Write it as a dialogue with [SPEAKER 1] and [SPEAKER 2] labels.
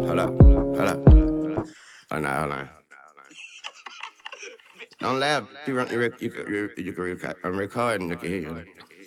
[SPEAKER 1] Hold up, hold up. Hold on, hold on. Don't laugh. You can record. I'm recording. You can hear you.